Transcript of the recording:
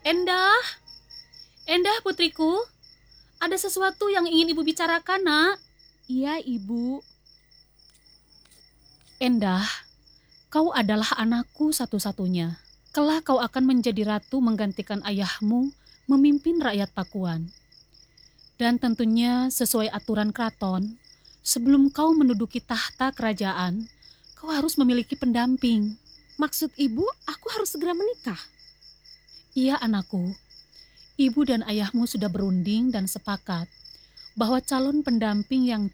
Endah, Endah putriku, ada sesuatu yang ingin ibu bicarakan, nak. Iya, Ibu. Endah, kau adalah anakku satu-satunya. Kelak kau akan menjadi ratu menggantikan ayahmu memimpin rakyat Pakuan. Dan tentunya sesuai aturan keraton, sebelum kau menduduki tahta kerajaan, kau harus memiliki pendamping. Maksud Ibu, aku harus segera menikah. Iya anakku, ibu dan ayahmu sudah berunding dan sepakat bahwa calon pendamping yang